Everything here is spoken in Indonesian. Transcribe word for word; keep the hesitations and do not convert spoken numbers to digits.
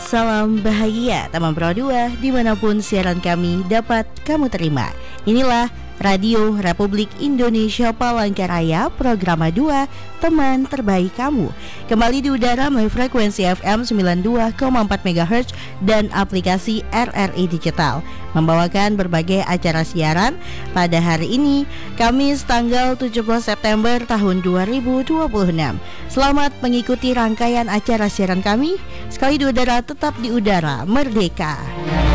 salam bahagia teman Pro dua dimanapun siaran kami dapat kamu terima. Inilah Radio Republik Indonesia Palangkaraya, program dua, teman terbaik kamu. Kembali di udara melalui frekuensi F M sembilan puluh dua koma empat megahertz dan aplikasi R R I Digital, membawakan berbagai acara siaran pada hari ini, Kamis tanggal tujuh belas September tahun dua ribu dua puluh enam. Selamat mengikuti rangkaian acara siaran kami. Sekali di udara, tetap di udara, merdeka.